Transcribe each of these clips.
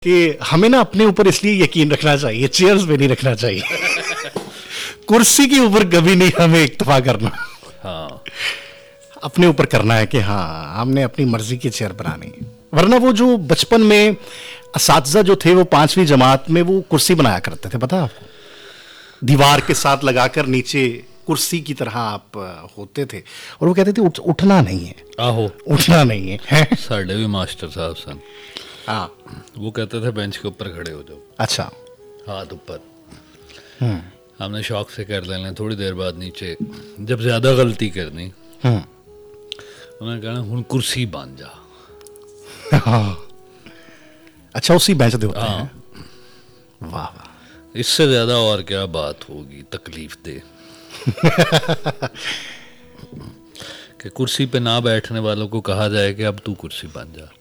कि हमें ना अपने ऊपर इसलिए यकीन रखना चाहिए, चेयर्स पे नहीं रखना चाहिए। कुर्सी के ऊपर कभी नहीं हमें इक्तफा करना। हाँ, अपने ऊपर करना है कि हाँ हमने अपनी मर्जी की चेयर बनानी। वरना वो जो बचपन में असातिज़ा जो थे वो 5वीं जमात में वो कुर्सी बनाया करते थे, पता है आपको, दीवार के साथ लगाकर नीचे कुर्सी की तरह आप होते थे और वो कहते थे उठना नहीं है, आहो उठना नहीं है। साढ़े भी मास्टर साहब सन, हाँ वो कहते थे बेंच के ऊपर खड़े हो जाओ, अच्छा, हाथ ऊपर। हमने शौक से कर लेना, थोड़ी देर बाद नीचे जब ज्यादा गलती करनी उन्होंने कहना हुन कुर्सी बन जा। हाँ अच्छा, उसी बेंच पे होते हैं। वाह वाह, इससे ज्यादा और क्या बात होगी तकलीफ दे। कि कुर्सी पे ना बैठने वालों को कहा जाए कि अब तू कुर्सी बन जा।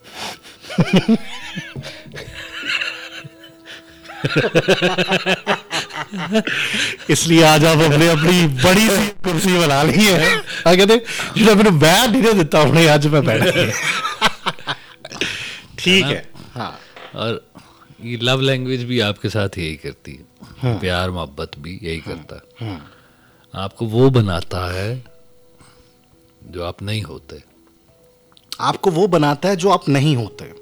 इसलिए आज आप अपने अपनी बड़ी सी कुर्सी बना ली है। कहते जो मैंने बैठ नहीं देता अपने, आज मैं बैठ। ठीक है। हाँ, और ये लव लैंग्वेज भी आपके साथ यही करती है, प्यार मोहब्बत भी यही करता है। आपको वो बनाता है जो आप नहीं होते, आपको वो बनाता है जो आप नहीं होते।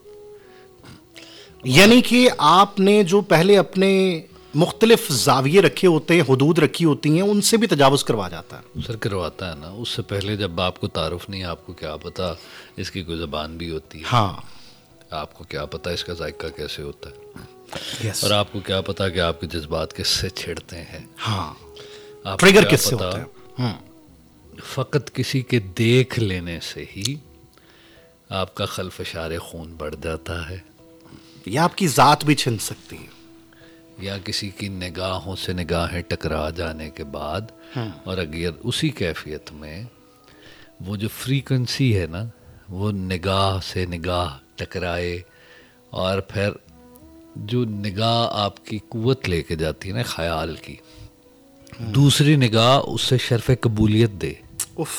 यानी कि आपने जो पहले अपने मुख्तलिफ जाविये रखे होते हैं, हुदूद रखी होती हैं, उनसे भी तजावुज़ करवा जाता है। सर करवाता है ना। उससे पहले जब आपको तारुफ नहीं, आपको क्या पता इसकी कोई ज़बान भी होती है। हाँ, आपको क्या पता इसका जायका कैसे होता है। यस। और आपको क्या पता कि आपके जज्बात किससे छिड़ते हैं। हाँ, आपको ट्रिगर क्या किससे पता होता है। फ़कत किसी के देख लेने से ही आपका खलफशार खून बढ़ जाता है, या आपकी ज़ात भी छिन सकती है, या किसी की निगाहों से निगाहें टकरा जाने के बाद, और अगर उसी कैफियत में वो जो फ्रीक्वेंसी है ना, वो निगाह से निगाह टकराए, और फिर जो निगाह आपकी कुव्वत लेके जाती है ना ख्याल की, दूसरी निगाह उससे शर्फ कबूलियत दे, उफ,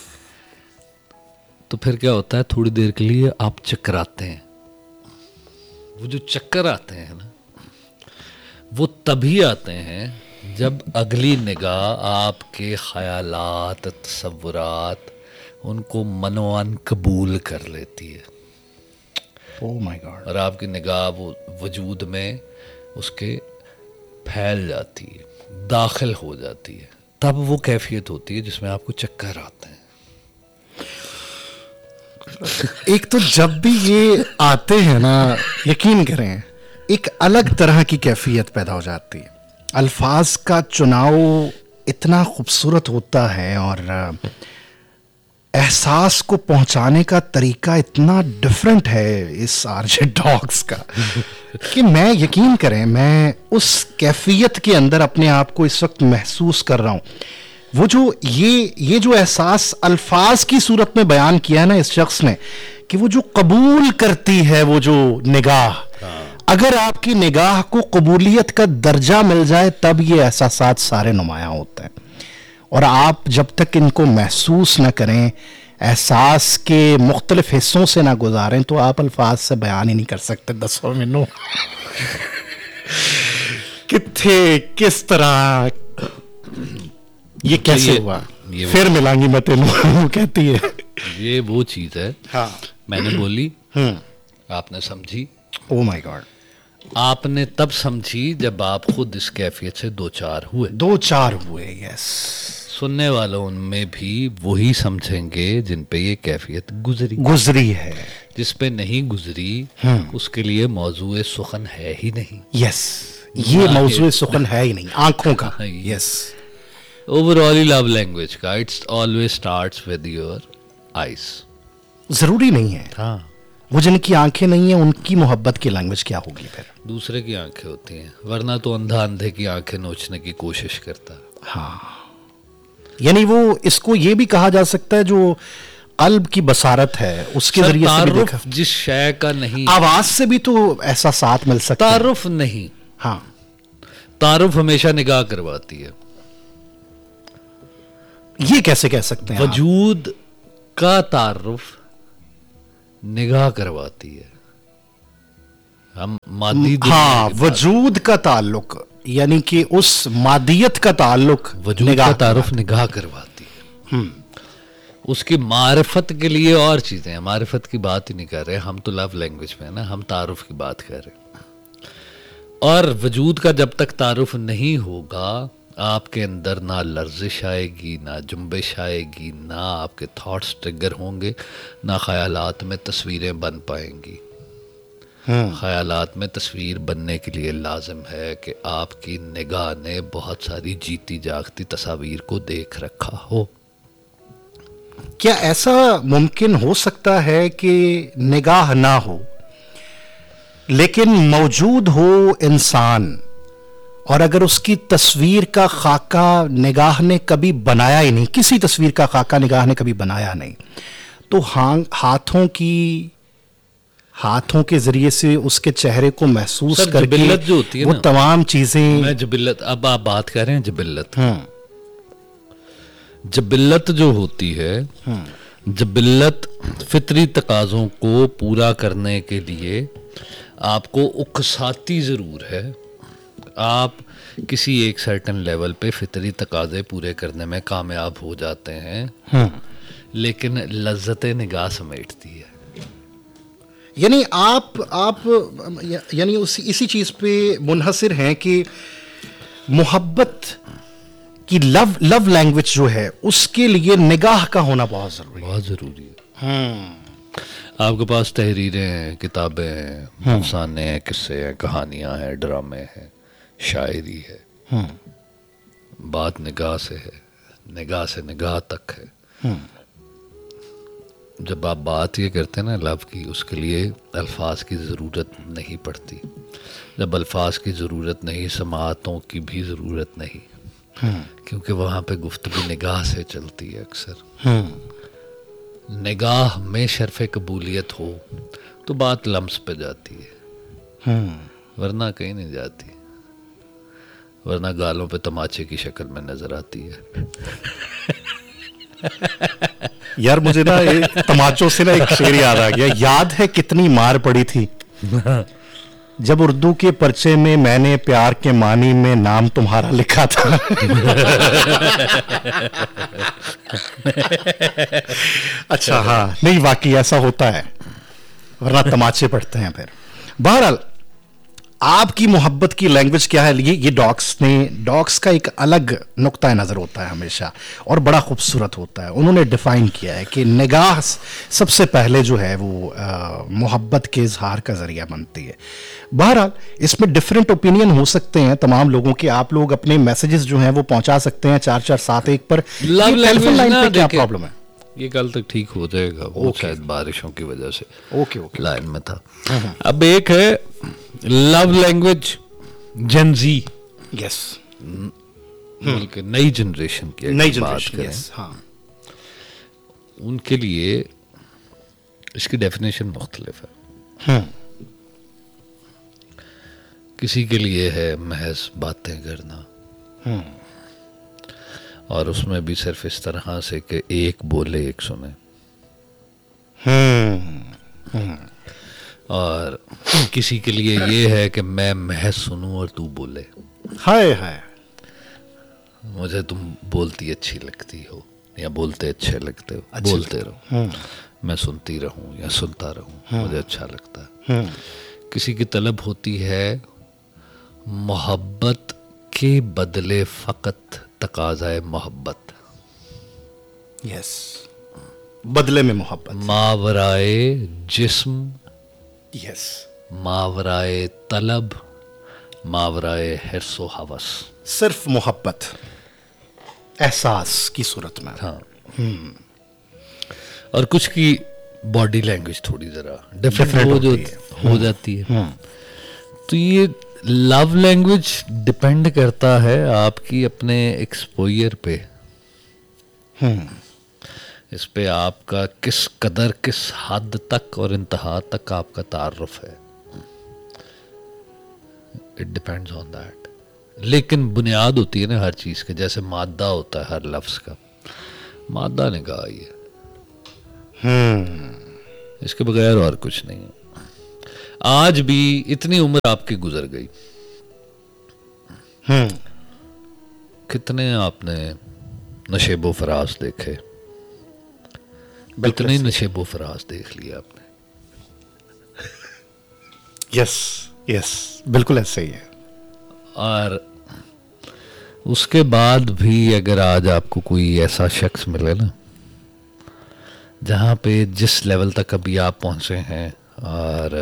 तो फिर क्या होता है, थोड़ी देर के लिए आप चकराते हैं। वो जो चक्कर आते हैं ना, वो तभी आते हैं जब अगली निगाह आपके ख्यालात, तसव्वुरात, उनको मनोअन कबूल कर लेती है। Oh my God. और आपकी निगाह वो वजूद में उसके फैल जाती है, दाखिल हो जाती है, तब वो कैफियत होती है जिसमें आपको चक्कर आते हैं। एक तो जब भी ये आते हैं ना, यकीन करें एक अलग तरह की कैफियत पैदा हो जाती है। अल्फाज का चुनाव इतना खूबसूरत होता है और एहसास को पहुंचाने का तरीका इतना डिफरेंट है इस आरजे डॉग्स का कि मैं, यकीन करें, मैं उस कैफियत के अंदर अपने आप को इस वक्त महसूस कर रहा हूं। वो जो ये जो एहसास अल्फाज की सूरत में बयान किया है ना इस शख्स ने, कि वो जो कबूल करती है वो जो निगाह, अगर आपकी निगाह को कबूलियत का दर्जा मिल जाए तब ये एहसासात सारे नुमायां होते हैं। और आप जब तक इनको महसूस न करें, एहसास के मुख्तलिफ हिस्सों से ना गुजारें, तो आप अल्फाज से बयान ही नहीं कर सकते। 10 मिनट कितने, किस तरह, ये कैसे हुआ, फिर मिलांगी मैं तेनू, कहती है। ये वो चीज है, हाँ, मैंने बोली, आपने समझी। Oh my God. आपने तब समझी जब आप खुद इस कैफियत से दो चार हुए। यस। सुनने वालों उनमें भी वही समझेंगे जिन पे ये कैफियत गुजरी है। जिस पे नहीं गुजरी उसके लिए मौजूए सुखन है ही नहीं। यस, ये मौजूए सुखन है ही नहीं, आंखों का। यस, ओवरऑल लव लैंग्वेज का it's always starts with your eyes. जरूरी नहीं है, हाँ, वो जिनकी आंखें नहीं है उनकी मोहब्बत की लैंग्वेज क्या होगी फिर? दूसरे की आंखें होती हैं, वरना तो अंधा अंधे की आंखें नोचने की कोशिश करता है। हाँ, यानी वो, इसको ये भी कहा जा सकता है जो कल्ब की बसारत है उसके जरिए से भी देखा। जिस शय का नहीं, आवाज से भी तो ऐसा साथ मिल सकता है। तारुफ नहीं, हाँ, तारुफ हमेशा निगाह करवाती है। ये कैसे कह सकते हैं? वजूद का तारुफ निगाह करवाती है। हम मादी दुनिया हाँ, की बात- वजूद का ताल्लुक, यानी कि उस मादियत का ताल्लुक वजूद निगाह का तारुफ निगाह करवाती है। उसकी मारिफत के लिए और चीजें हैं, मारिफत की बात ही नहीं कर रहे हम, तो लव लैंग्वेज में है ना, हम तारुफ की बात कर रहे हैं। और वजूद का जब तक तारुफ नहीं होगा, आपके अंदर ना लर्जिश आएगी, ना जुम्बिश आएगी, ना आपके थॉट्स ट्रिगर होंगे, ना ख्यालात में तस्वीरें बन पाएंगी। ख्यालात में तस्वीर बनने के लिए लाजिम है कि आपकी निगाह ने बहुत सारी जीती जागती तस्वीर को देख रखा हो। क्या ऐसा मुमकिन हो सकता है कि निगाह ना हो लेकिन मौजूद हो इंसान, और अगर उसकी तस्वीर का खाका निगाह ने कभी बनाया ही नहीं, किसी तस्वीर का खाका निगाह ने कभी बनाया नहीं, तो हाथों के जरिए से उसके चेहरे को महसूस सर, करके जिबिल्लत जो होती है वो ना, तमाम चीजें। मैं जिबिल्लत, अब आप बात कर रहे हैं जिबिल्लत, जिबिल्लत जो होती है, जिबिल्लत फितरी तकाजों को पूरा करने के लिए आपको उकसाती ज़रूर है। आप किसी एक सर्टन लेवल पे फितरी तकाजे पूरे करने में कामयाब हो जाते हैं, लेकिन लज्जत निगाह समेटती है। यानी आप यानी इसी चीज पे मुनहसिर हैं कि मोहब्बत की लव लैंग्वेज जो है उसके लिए निगाह का होना बहुत जरूरी है। बहुत ज़रूरी है। आपके पास तहरीरें हैं, किताबें हैं, अफसाने हैं, किस्से हैं, कहानियां हैं, ड्रामे हैं, शायरी है। बात निगाह से है, निगाह से निगाह तक है। जब आप बात ये करते हैं ना लव की, उसके लिए अल्फाज की ज़रूरत नहीं पड़ती। जब अल्फाज की ज़रूरत नहीं, समातों की भी ज़रूरत नहीं, क्योंकि वहाँ पे गुफ्तगू निगाह से चलती है अक्सर। निगाह में शर्फ़ कबूलियत हो तो बात लम्स पे जाती है, वरना कहीं नहीं जाती, वरना गालों पे तमाचे की शक्ल में नजर आती है। यार मुझे ना तमाचों से ना एक शेर याद आ गया। याद है कितनी मार पड़ी थी जब उर्दू के पर्चे में मैंने प्यार के मानी में नाम तुम्हारा लिखा था। अच्छा, हाँ, नहीं वाकई ऐसा होता है, वरना तमाचे पड़ते हैं फिर। बहरहाल, आपकी मोहब्बत की लैंग्वेज क्या है? ये डॉग्स का एक अलग नुक्ता नज़र होता है हमेशा, और बड़ा खूबसूरत होता है। उन्होंने डिफाइन किया है कि निगाह सबसे पहले जो है वो मोहब्बत के इजहार का जरिया बनती है। बहरहाल, इसमें डिफरेंट ओपिनियन हो सकते हैं तमाम लोगों के। आप लोग अपने मैसेजेस जो हैं वो पहुंचा सकते हैं 4471 पर। टेलीफोन लाइन पे क्या प्रॉब्लम है? ये कल तक ठीक हो जाएगा, वो शायद बारिशों की वजह से ओके लाइन में था। अब एक है लव लैंग्वेज जेनजी, यस, बल्कि नई जनरेशन की नई बात जनरेशन, करें, यस, हाँ, उनके लिए इसकी डेफिनेशन मुख्तलिफ है। किसी के लिए है महज बातें करना, और उसमें भी सिर्फ इस तरह से कि एक बोले एक सुने, और किसी के लिए ये है कि मैं महज सुनूं और तू बोले। हाय हाय, मुझे तुम बोलती अच्छी लगती हो या बोलते अच्छे लगते हो, बोलते रहो, मैं सुनती रहूं या सुनता रहूं, मुझे अच्छा लगता है। किसी की तलब होती है मोहब्बत के बदले फ़कत तकाज़ाए मोहब्बत, यस, बदले में मोहब्बत, मावराए जिस्म, यस, मावराए तलब, मावराए हिर्स व हवस, सिर्फ मोहब्बत एहसास की सूरत में। हाँ। और कुछ की बॉडी लैंग्वेज थोड़ी जरा डिफरेंट हो जाती है। तो ये लव लैंग्वेज डिपेंड करता है आपकी अपने एक्सपोजर पे, इस पे आपका किस कदर, किस हद तक और इंतहा तक आपका तारुफ है। It depends on that. लेकिन बुनियाद होती है ना हर चीज़ के, जैसे मादा होता है हर लफ्ज़ का, मादा निगाह ही है, इसके बगैर और कुछ नहीं है। आज भी इतनी उम्र आपकी गुजर गई, कितने आपने नशेबो फराज देखे, कितने नशेबो फराज देख लिए आपने। यस यस, बिल्कुल ऐसे ही है। और उसके बाद भी अगर आज आपको कोई ऐसा शख्स मिले ना, जहाँ पे जिस लेवल तक अभी आप पहुँचे हैं और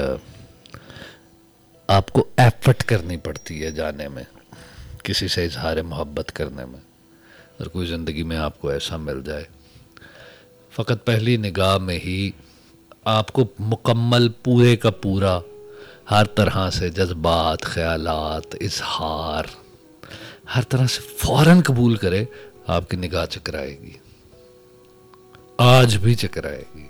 आपको एफर्ट करनी पड़ती है जाने में, किसी से इजहार मोहब्बत करने में, और कोई ज़िंदगी में आपको ऐसा मिल जाए, फ़कत पहली निगाह में ही आपको मुकम्मल पूरे का पूरा हर तरह से जज्बात, ख़यालात, इजहार हर तरह से फ़ौरन कबूल करे, आपकी निगाह चकराएगी, आज भी चकराएगी।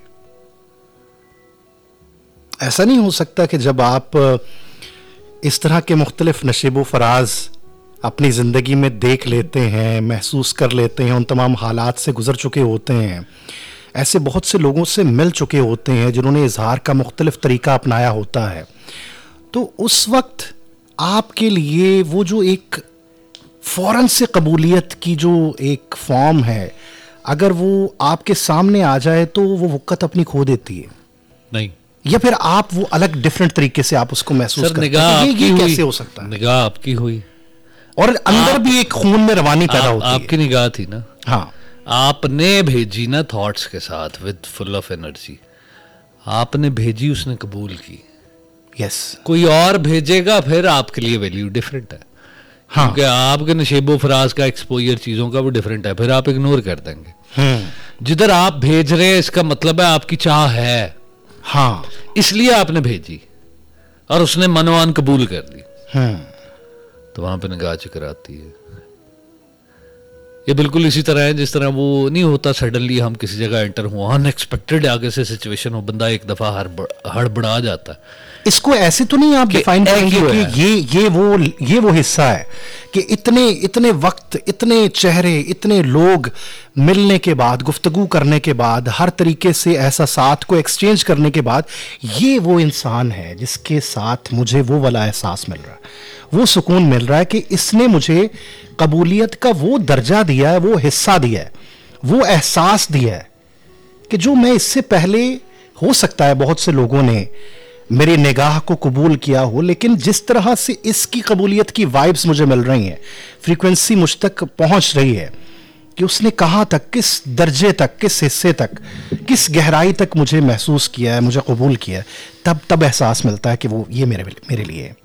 ऐसा नहीं हो सकता कि जब आप इस तरह के मुख्तलिफ नशीबो फराज अपनी ज़िंदगी में देख लेते हैं, महसूस कर लेते हैं, उन तमाम हालात से गुज़र चुके होते हैं, ऐसे बहुत से लोगों से मिल चुके होते हैं जिन्होंने इजहार का मुख्तलिफ तरीका अपनाया होता है, तो उस वक्त आपके लिए वो जो एक फ़ौरन से कबूलियत की जो एक फॉर्म है, अगर वो आपके सामने आ जाए तो वो वक़्त अपनी खो देती है नहीं, या फिर आप वो अलग डिफरेंट तरीके से आप उसको महसूस करते हैं। ये कैसे हो सकता है? निगाह आपकी हुई और अंदर भी एक खून में रवानी पैदा होती है। आपकी निगाह थी ना, हाँ, आपने भेजी ना थॉट्स के साथ, विद फुल ऑफ एनर्जी आपने भेजी, उसने कबूल की। यस, कोई और भेजेगा फिर आपके लिए वैल्यू डिफरेंट है, हाँ, क्योंकि आपके नशेबो फराज का एक्सपोजर चीज़ों का वो डिफरेंट है, फिर आप इग्नोर कर देंगे। जिधर आप भेज रहे हैं इसका मतलब है आपकी चाह है, हाँ, इसलिए आपने भेजी और उसने मनोवान कबूल कर ली, तो वहां पे निगाह चकराती है। ये बिल्कुल इसी तरह है जिस तरह वो नहीं होता, सडनली हम किसी जगह एंटर हुआ, अनएक्सपेक्टेड आगे से सिचुएशन हो, बंदा एक दफा हड़बड़ा जाता है। इसको ऐसे तो नहीं आप डिफाइन करेंगे कि ये वो हिस्सा है कि इतने वक्त, इतने चेहरे, इतने लोग मिलने के बाद, गुफ्तगू करने के बाद, हर तरीके से एहसासात को एक्सचेंज करने के बाद, ये वो इंसान है जिसके साथ मुझे वो वाला एहसास मिल रहा है, वो सुकून मिल रहा है कि इसने मुझे कबूलियत का वो दर्जा दिया है, वो हिस्सा दिया है, वो एहसास दिया है कि जो मैं इससे पहले, हो सकता है बहुत से लोगों ने मेरी निगाह को कबूल किया हो, लेकिन जिस तरह से इसकी कबूलियत की वाइब्स मुझे मिल रही हैं, फ्रीक्वेंसी मुझ तक पहुंच रही है कि उसने कहाँ तक, किस दर्जे तक, किस हिस्से तक, किस गहराई तक मुझे महसूस किया है, मुझे कबूल किया है, तब एहसास मिलता है कि वो ये मेरे लिए है।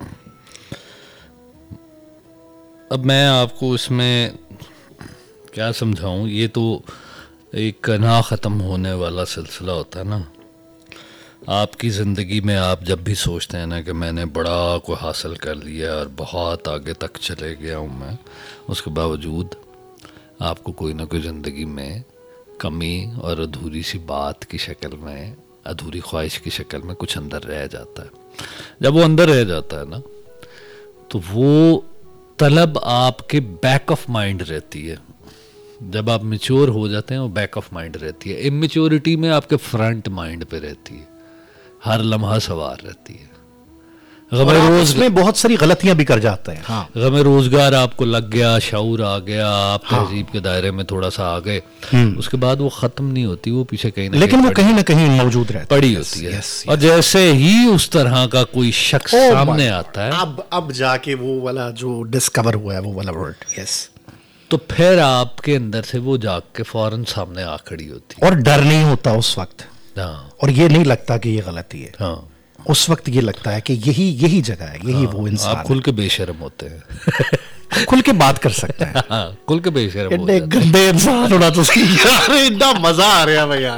अब मैं आपको इसमें क्या समझाऊं, ये तो एक ना ख़त्म होने वाला सिलसिला होता है ना। आपकी ज़िंदगी में आप जब भी सोचते हैं ना कि मैंने बड़ा को हासिल कर लिया और बहुत आगे तक चले गया हूँ मैं, उसके बावजूद आपको कोई ना कोई ज़िंदगी में कमी और अधूरी सी बात की शक्ल में, अधूरी ख्वाहिश की शक्ल में कुछ अंदर रह जाता है। जब वो अंदर रह जाता है ना, तो वो तलब आपके बैक ऑफ माइंड रहती है। जब आप मैच्योर हो जाते हैं वो बैक ऑफ माइंड रहती है, इमेच्योरिटी में आपके फ्रंट माइंड पे रहती है, हर लम्हा सवार रहती है। उसमें बहुत सारी गलतियां भी कर जाते हैं। हाँ, गमे रोजगार आपको लग गया, शऊर आ गया, आप तहजीब के दायरे में थोड़ा सा आ गए, उसके बाद वो खत्म नहीं होती, वो पीछे कहीं ना लेकिन वो कहीं ना कहीं मौजूद रहती, पड़ी होती है। और जैसे ही उस तरह का कोई शख्स सामने आता है, अब जाके वो वाला जो डिस्कवर हुआ है, वो वाला वर्ड, यस, तो फिर आपके अंदर से वो जाग के फौरन सामने आ खड़ी होती है, और डर नहीं होता उस वक्त। हाँ, और ये नहीं लगता कि ये गलती है। हाँ, उस वक्त ये लगता है कि यही जगह है, यही वो इंसान। आप खुल के बेशर्म होते हैं, खुल के बात कर सकते हैं। हाँ, खुल के बेशर्म होते हैं। गंदे इंसान होना तो यार, इतना मजा आ रहा है यार,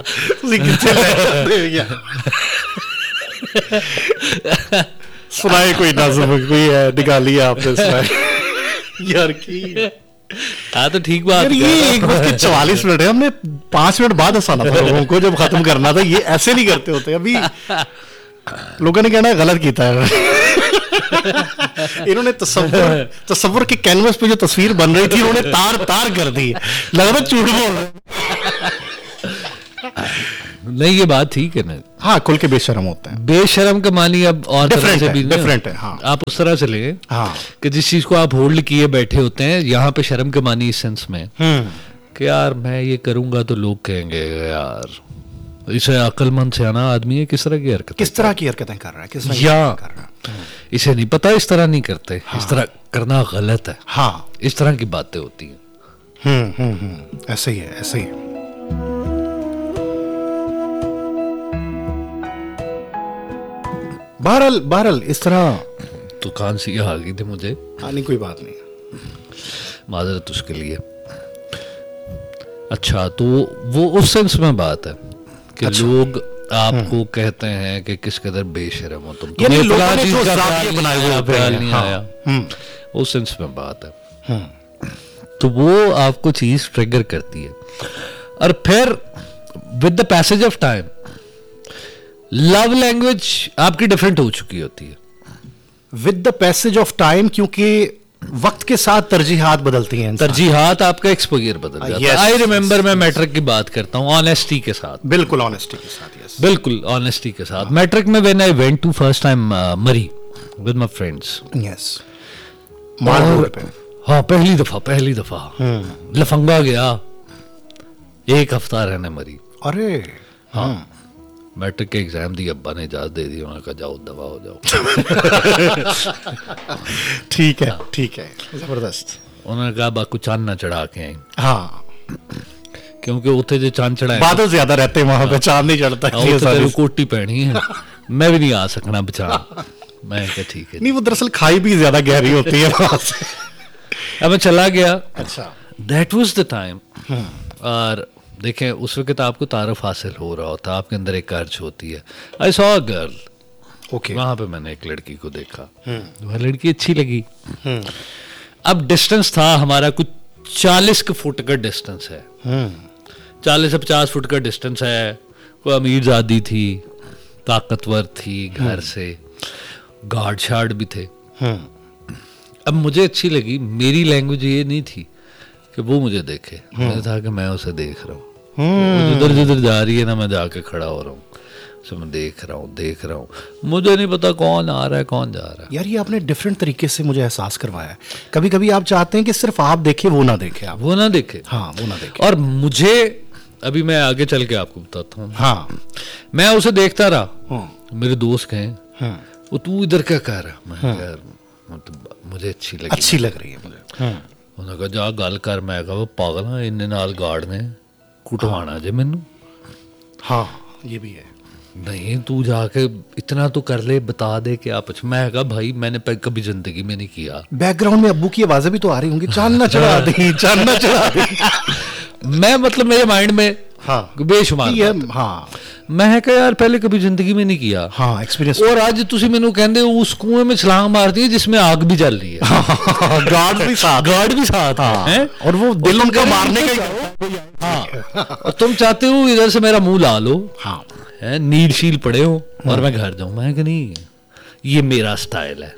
सुनाए कोई नज़्म, कोई है निकाली आपने सुनाए यार की। हाँ, तो ठीक बात। ये 1:44 है, हमने 5 मिनट बाद हंसाना था लोगों को जब खत्म करना था। ये ऐसे नहीं करते होते, अभी लोगों ने कहना है गलत किया है। इन्होंने तसव्वुर के कैनवस पे जो तस्वीर बन रही थी, इन्होंने तार तार कर दी, लग रहा झूठ बोल रहे। नहीं ये बात ठीक है ना, हाँ खुल के बेशर्म होते हैं। बेशर्म का मानी अब और तरह से भी डिफरेंट है। हाँ आप उस तरह से ले हाँ कि जिस चीज को आप होल्ड किए बैठे होते हैं, यहाँ पे शर्म के मानी इस सेंस में कि यार मैं ये करूंगा तो लोग कहेंगे यार इसे अक्लमंद सियाना आदमी है, किस तरह की हरकत, किस तरह की हरकतें कर रहा है, किस तरह की या हरकतें कर रहा है। इसे नहीं पता, इस तरह नहीं करते, इस तरह करना गलत है, हाँ इस तरह की बातें होती हैं। ऐसे ही है, ऐसे ही है। बहरहाल इस तरह तो खांसी आ गई थी मुझे, नहीं कोई बात नहीं, माजरत उसके लिए। अच्छा तो वो उस सेंस में बात है कि लोग आपको कहते हैं कि किस कदर बेशर्म हो तुम, यानी तुम्हें लोगों फलां ने चीज जो का जातिये ख्याल बनाए हुए नहीं आया, होते हैं, ख्याल नहीं हाँ, आया, उस सेंस में बात है। तो वो आपको चीज ट्रिगर करती है, और फिर with the passage of time love language आपकी डिफरेंट हो चुकी होती है। With the passage of time, क्योंकि वक्त के साथ तरजीहात बदलती हैं, तरजीहात, आपका एक्सपोजर बदल जाता है। आई रिमेंबर मैं मैट्रिक की बात करता हूँ, ऑनेस्टी के साथ, बिल्कुल ऑनेस्टी के साथ, यस बिल्कुल ऑनेस्टी के साथ। मैट्रिक में when I went to first time मरी with my friends, yes mall road पे, हाँ पहली दफा लफंगा गया, एक हफ्ता रहने मरी। अरे हाँ मैट्रिक के एग्जाम दी, अब्बा ने इजाजत दे दी, उन्होंने कहा जाओ दवा हो जाओ। ठीक है जबरदस्त। उन्होंने कहा बाकू चांद ना चढ़ा के आई, हाँ क्योंकि उथे जो चांद चढ़ाए बादल ज्यादा रहते हैं वहां पे, चांद नहीं चढ़ता तेरे कोटी पहनी है, मैं भी नहीं आ सकना बचा। मैं क्या ठीक है, नहीं वो दरअसल खाई भी ज्यादा गहरी होती है वहां से। अब मैं चला गया। अच्छा दैट वाज द टाइम। और देखें उस वक्त आपको तारुफ हासिल हो रहा होता, आपके अंदर एक कर्ज होती है। I saw a girl, okay, वहां पे मैंने एक लड़की को देखा, वह लड़की अच्छी लगी। अब डिस्टेंस था हमारा कुछ 40 फुट का डिस्टेंस है, 40 से 50 फुट का डिस्टेंस है। कोई अमीर जादी थी, ताकतवर थी, घर से गार्ड शार्ड भी थे। अब मुझे अच्छी लगी, मेरी लैंग्वेज ये नहीं थी कि वो मुझे देखे, मुझे था कि मैं उसे देख रहा हूँ, जिधर जिधर जा रही है ना मैं जाके खड़ा हो रहा हूँ, उसे मैं देख रहा हूँ, मुझे नहीं पता कौन आ रहा है कौन जा रहा है। यार ये आपने डिफरेंट तरीके से मुझे एहसास करवाया। कभी कभी आप चाहते हैं कि सिर्फ आप देखे वो ना देखे, आप वो ना देखे, हाँ वो ना देखे। और मुझे अभी मैं आगे चल के आपको बताता हूँ। हाँ मैं उसे देखता रहा, मेरे दोस्त कहें वो तू इधर क्या कर रहा, मैं यार मुझे अच्छी लग रही है मुझे। उन्होंने कहा जा गल कर, मैं कहा वो पागल है, इन्ने नाल गार्ड ने कुटवाना जे मैनू। हाँ ये भी है, नहीं तू जाके इतना तो कर ले, बता दे कि आप। मैं कहा भाई मैंने कभी जिंदगी में नहीं किया। बैकग्राउंड में अब्बू की आवाजें भी तो आ रही होंगी, चांद ना चढ़ा दी, चांद ना चढ़ा दी। मैं मतलब मेरे माइंड में हाँ बेशुमार, हाँ मैं कहा यार पहले कभी जिंदगी में नहीं किया। हाँ एक्सपीरियंस। और आज तुसी मैनू कहंदे उस कुएं में छलांग मारती है जिसमें आग भी जल रही है, गार्ड भी साथ हैं, और वो दिल उनका मारने का। हाँ और तुम चाहते हो इधर से मेरा मुंह ला लो, हाँ है नील शील पड़े हो और मैं घर जाऊं। मैं कि नहीं ये मेरा स्टाइल है,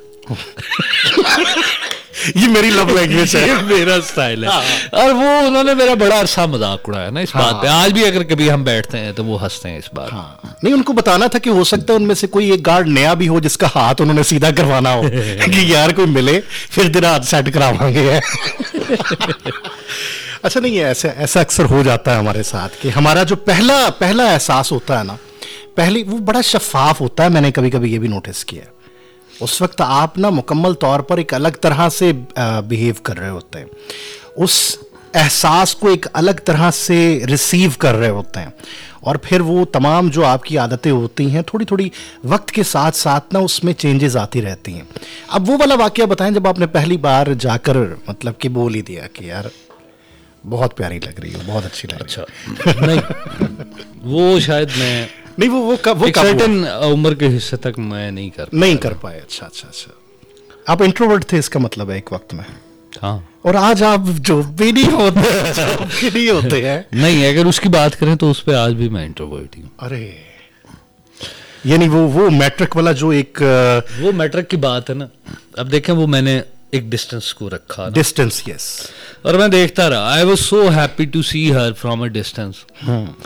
ये मेरी लव लैंग्वेज है, ये मेरा स्टाइल है। और वो उन्होंने मेरा बड़ा अरसा मजाक उड़ाया ना इस बात पे। आज भी अगर कभी हम बैठते हैं तो वो हंसते हैं इस बात। नहीं उनको बताना था कि हो सकता है उनमें से कोई एक गार्ड नया भी हो जिसका हाथ उन्होंने सीधा करवाना हो कि यार कोई मिले फिर तेरा हाथ सेट करावांगे। अच्छा नहीं है, ऐसा अक्सर हो जाता है हमारे साथ कि हमारा जो पहला एहसास होता है ना, पहली वो बड़ा शफाफ होता है। मैंने कभी कभी ये भी नोटिस किया है, उस वक्त आप ना मुकम्मल तौर पर एक अलग तरह से बिहेव कर रहे होते हैं, उस एहसास को एक अलग तरह से रिसीव कर रहे होते हैं, और फिर वो तमाम जो आपकी आदतें होती हैं थोड़ी थोड़ी वक्त के साथ साथ ना उसमें चेंजेस आती रहती हैं। अब वो वाला वाकया बताएं जब आपने पहली बार जाकर मतलब कि बोल ही दिया कि यार बहुत प्यारी लग रही हो, बहुत अच्छी लग रही है। अच्छा नहीं वो शायद मैं नहीं वो कब सर्टेन उम्र के हिस्से तक मैं नहीं कर पाए। अच्छा आप इंट्रोवर्ट थे इसका मतलब है एक वक्त में। हाँ और आज आप जो भी नहीं होते हैं। नहीं अगर उसकी बात करें तो उस पर आज भी मैं इंट्रोवर्ट ही हूँ। अरे यानी वो मैट्रिक वाला जो एक वो मैट्रिक की बात है ना, अब देखें वो मैंने एक डिस्टेंस को रखा, डिस्टेंस यस, और मैं देखता रहा। I was so happy to C her from a distance.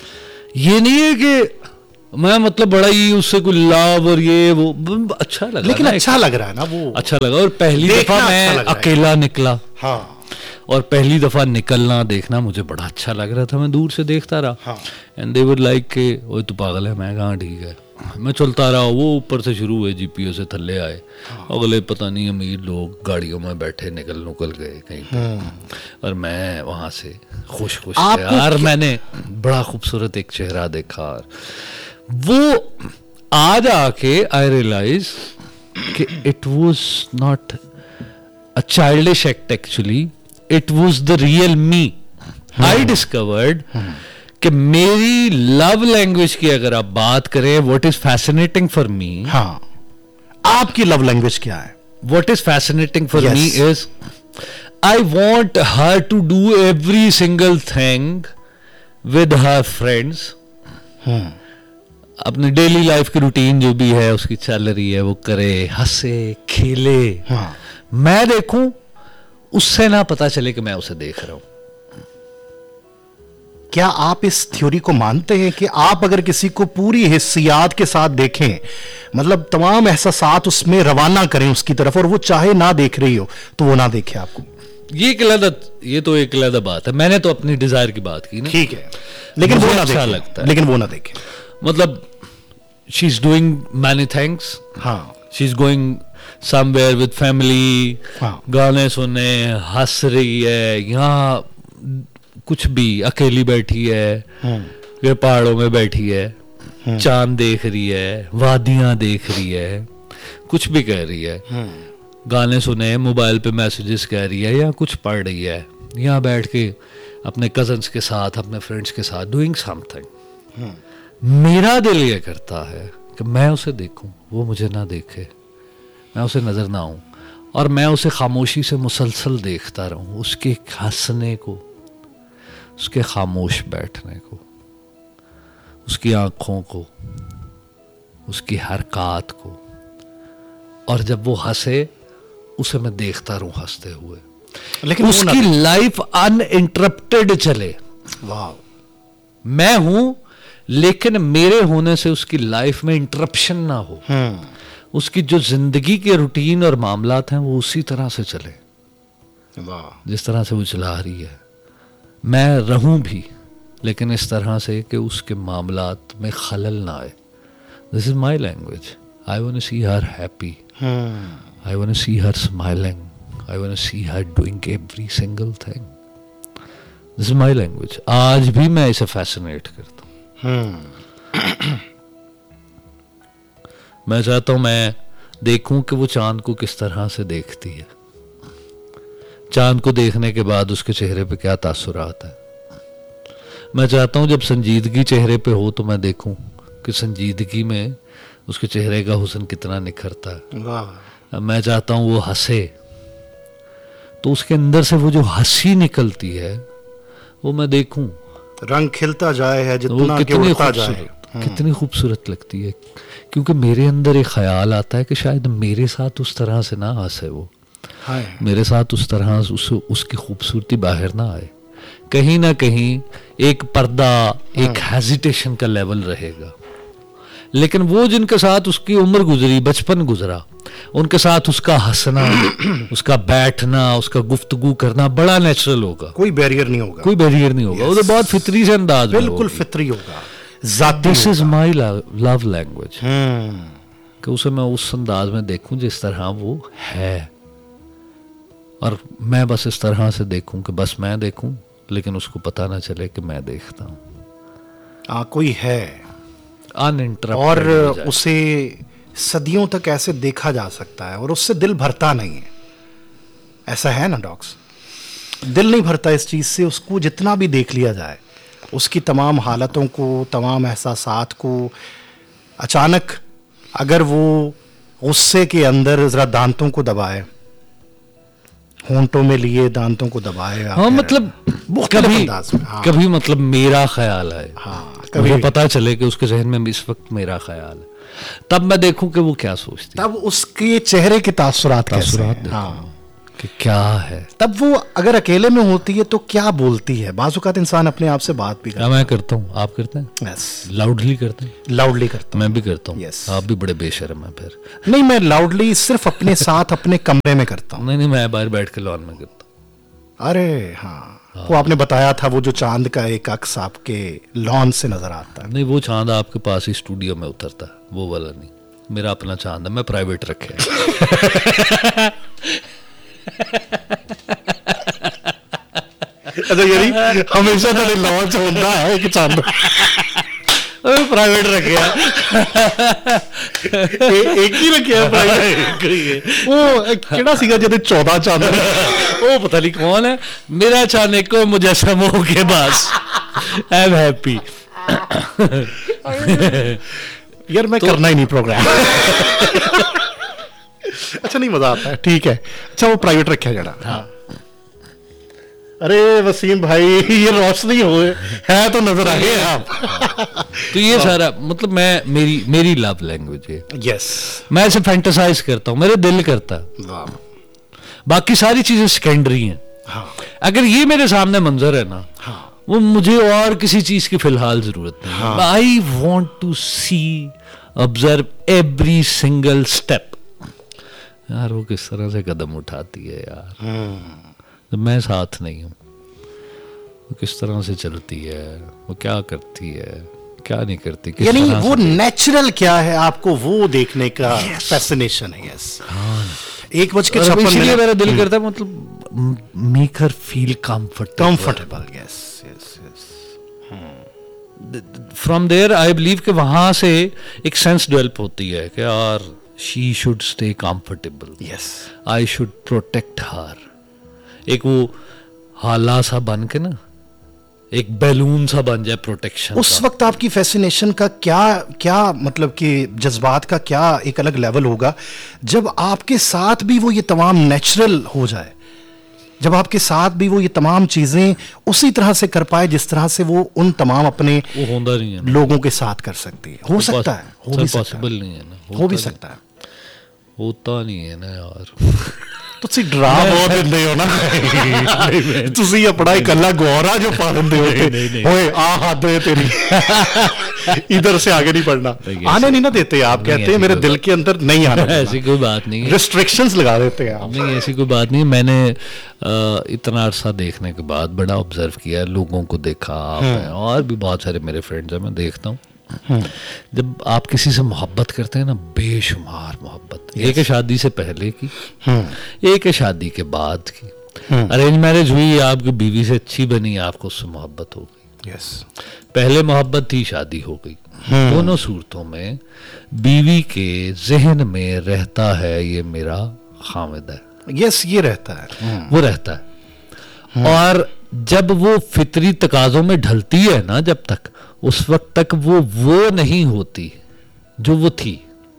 ये नहीं है कि मैं मतलब बड़ा ही उससे कोई लाभ और ये वो अच्छा लगा, लेकिन अच्छा लग रहा है ना, वो अच्छा लगा। और पहली दफा मैं अकेला निकला, हाँ, और पहली दफा निकलना देखना मुझे बड़ा अच्छा लग रहा था। मैं दूर से देखता रहा, एंड दे वर लाइक के ओए तू पागल है, मैं कहाँ, ठीक है। मैं चलता रहा, वो ऊपर से शुरू हुए, जीपीओ से थल्ले आए, अगले पता नहीं अमीर लोग गाड़ियों में बैठे निकल गए कहीं पे, और मैं वहां से खुश यार मैंने बड़ा खूबसूरत एक चेहरा देखा। और वो आज आके आई रियलाइज कि it was not a childish act, actually it was the real me. I discovered कि मेरी लव लैंग्वेज की अगर आप बात करें, what is fascinating for me, हाँ, आपकी लव लैंग्वेज क्या है? What is fascinating for me is I want her to do every single thing with her friends. अपनी डेली लाइफ की रूटीन जो भी है उसकी चल रही है, वो करे, हंसे, खेले, मैं देखूं, उससे ना पता चले कि मैं उसे देख रहा हूं। क्या आप इस थ्योरी को मानते हैं कि आप अगर किसी को पूरी हिस्सियात के साथ देखें, मतलब तमाम एहसासात उसमें रवाना करें उसकी तरफ, और वो चाहे ना देख रही हो तो वो ना देखे आपको? ये तो एक अलग बात है। मैंने तो अपनी डिजायर की बात की ना, ठीक है, लेकिन वो ना अच्छा देखे, लगता है, लेकिन वो ना देखे। मतलब she is doing many things, हाँ, she is going somewhere with family, गाने सुने, हंस रही है, यहाँ कुछ भी अकेली बैठी है, ये पहाड़ों में बैठी है, चांद देख रही है, वादियां देख रही है, कुछ भी कह रही है, गाने सुने, मोबाइल पे मैसेजेस कह रही है, या कुछ पढ़ रही है, यहाँ बैठ के अपने कजन्स के साथ, अपने फ्रेंड्स के साथ डूइंग समथिंग। मेरा दिल ये करता है कि मैं उसे देखूं, वो मुझे ना देखे, मैं उसे नजर ना आऊं, और मैं उसे खामोशी से मुसलसल देखता रहूं, उसके हंसने को, उसके खामोश बैठने को, उसकी आंखों को, उसकी हरकत को, और जब वो हंसे उसे मैं देखता रहूं हंसते हुए, लेकिन उसकी लाइफ अनइंटरप्टेड चले। वाह, मैं हूं लेकिन मेरे होने से उसकी लाइफ में इंटरप्शन ना हो, उसकी जो जिंदगी के रूटीन और मामलात हैं वो उसी तरह से चले, वाह, जिस तरह से वो चला रही है। मैं रहूं भी लेकिन इस तरह से कि उसके मामलात में खलल ना आए। This is my language. I want to C her happy, I want to C her smiling, I want to C her doing every single thing. This is my language. आज भी मैं इसे फैसिनेट करता हूं। मैं चाहता हूं मैं देखूं कि वो चांद को किस तरह से देखती है, चांद को देखने के बाद उसके चेहरे पे क्या तासुरात है। मैं चाहता हूं जब संजीदगी चेहरे पे हो तो मैं देखूं कि संजीदगी में उसके चेहरे का हुस्न कितना निखरता है। वाह, मैं चाहता हूं वो हंसे तो उसके अंदर से वो जो हंसी निकलती है वो मैं देखूं, रंग खिलता जाए है जितना कि उड़ता जाए, कितनी खूबसूरत लगती है। क्योंकि मेरे अंदर एक ख्याल आता है कि शायद मेरे साथ उस तरह से ना हंसे वो, मेरे साथ उस तरह उसकी खूबसूरती बाहर ना आए। कहीं ना कहीं एक पर्दा, एक हेजिटेशन का लेवल रहेगा। लेकिन वो जिनके साथ उसकी उम्र गुजरी, बचपन गुजरा, उनके साथ उसका हंसना, उसका बैठना, उसका गुफ्तगू करना बड़ा नेचुरल होगा, कोई बैरियर नहीं होगा, कोई बैरियर नहीं होगा, वो तो बहुत फितरी से अंदाज में, बिल्कुल फितरी होगा। This is my love language, कि उसे मैं उस अंदाज में देखूं जिस तरह वो है, और मैं बस इस तरह से देखूं कि बस मैं देखूं, लेकिन उसको पता ना चले कि मैं देखता हूं। कोई है अनइंटरप्टेड, और उसे सदियों तक ऐसे देखा जा सकता है और उससे दिल भरता नहीं है। ऐसा है ना डॉक्स, दिल नहीं भरता इस चीज से। उसको जितना भी देख लिया जाए, उसकी तमाम हालतों को, तमाम एहसासात को, अचानक अगर वो गुस्से के अंदर जरा दांतों को दबाए, होंठों में लिए दांतों को दबाए, हाँ, मतलब कभी मतलब मेरा ख्याल है, कभी पता चले कि उसके जहन में इस वक्त मेरा ख्याल है, तब मैं देखूं कि वो क्या सोचती है, तब उसके चेहरे के तासुरात कि क्या है। तब वो अगर अकेले में होती है तो क्या बोलती है? बाज़-औक़ात इंसान अपने आप से बात भी क्या मैं करता हूँ, आप करते हैं? यस, लाउडली करते हैं? लाउडली करता मैं भी करता हूँ। Yes. आप भी बड़े बेशर्म हैं फिर। हूँ। नहीं, मैं लाउडली सिर्फ अपने साथ अपने कमरे में करता हूँ। नहीं, मैं बाहर बैठ के लॉन में करता हूँ। अरे हाँ, वो आपने बताया था वो जो चांद का एक अक्स आपके लॉन से नजर आता है। नहीं, वो चांद आपके पास ही स्टूडियो में उतरता है, वो वाला नहीं। मेरा अपना चांद है, मैं प्राइवेट रखे है। अच्छा, यानी हमेशा तो लॉन्च होता है कि चांद प्राइवेट रखे एक ही रखे है प्राइवेट। वो केड़ा सीगा जदे 14 चांद वो पता नहीं कौन है। मेरा चांद को मुजस्सम हो के बस आई एम हैप्पी। यार मैं करना ही नहीं प्रोग्राम। अच्छा, नहीं मजा आता है, ठीक है। अच्छा, वो प्राइवेट रखा जड़ा। हाँ। अरे वसीम भाई, ये रोशनी हो है तो नजर आ गए आप। तो ये सारा मतलब मेरी लव लैंग्वेज है। यस, मैं ऐसे फैंटेसाइज करता हूँ, मेरे दिल करता है। वाह। बाकी सारी चीजें सेकेंडरी हैं। हाँ, अगर ये मेरे सामने मंजर है ना, हाँ, वो मुझे और किसी चीज की फिलहाल जरूरत नहीं। I want to C, observe every single step. यार वो किस तरह से कदम उठाती है यार, तो मैं साथ नहीं हूँ। वो किस तरह से चलती है, वो क्या करती है, क्या नहीं करती, किस यानी तरह वो से नेचुरल क्या है आपको वो देखने का फैसिनेशन है। यस, 1:56 इसलिए मेरा दिल करता है मतलब make her feel comfortable. Yes, yes, yes. From there I believe कि वहां से एक सेंस डेवलप होती है कि यार she should stay comfortable, yes, I should protect हर। एक वो हाला सा बन के ना, एक बैलून सा बन जाए प्रोटेक्शन उस वक्त आपकी फैसिनेशन का क्या मतलब कि जज्बात का क्या एक अलग लेवल होगा जब आपके साथ भी वो ये तमाम नेचुरल हो जाए, जब आपके साथ भी वो ये तमाम चीजें उसी तरह से कर पाए जिस तरह से वो उन तमाम अपने वो होता नहीं है ना, लोगों के साथ कर सकती है। हो सकता है, हो भी सकता पॉसिबल नहीं है ना, है, हो भी सकता है। होता नहीं है ना यार। ਤੁਸੀਂ ਡਰਾ ਬਹੁਤ ਦਿੰਦੇ ਹੋ ਨਾ, ਤੁਸੀਂ ਆਪਣਾ ਇਕੱਲਾ ਗੌਰਾ ਜੋ ਪਾ ਦਿੰਦੇ ਹੋ ਓਏ ਆ हद है तेरी, इधर से आगे नहीं बढ़ना, आने नहीं ना देते आप, कहते हैं मेरे दिल के अंदर नहीं आना। ऐसी कोई बात नहीं है, रिस्ट्रिक्शंस लगा देते हैं आप। नहीं ऐसी कोई बात नहीं। मैंने इतना अरसा देखने के बाद बड़ा ऑब्जर्व किया, लोगों को देखा, आप हैं और भी बहुत सारे मेरे फ्रेंड्स हैं, मैं देखता हूँ जब आप किसी से मोहब्बत करते हैं ना, बेशुमार मोहब्बत, एक है शादी से पहले की, एक है शादी के बाद की। अरेंज मैरिज हुई, आपकी बीवी से अच्छी बनी, आपको उससे मोहब्बत हो गई। यस, पहले मोहब्बत थी, शादी हो गई। दोनों सूरतों में बीवी के जहन में रहता है ये मेरा खामिद है। यस, ये रहता है, वो रहता है। और जब वो फितरी तकाजों में ढलती है ना, जब तक उस वक्त तक वो नहीं होती जो वो थी,